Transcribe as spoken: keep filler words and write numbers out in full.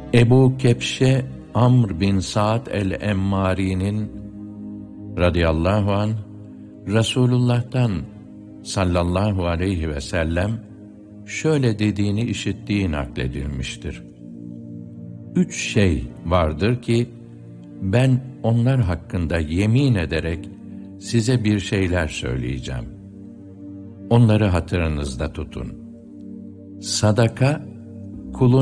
Ebu Kebşe Amr bin Sa'd el-Emmari'nin radıyallahu anh Resulullah'tan sallallahu aleyhi ve sellem şöyle dediğini işittiği nakledilmiştir. Üç şey vardır ki ben onlar hakkında yemin ederek size bir şeyler söyleyeceğim. Onları hatırınızda tutun. Sadaka, kulun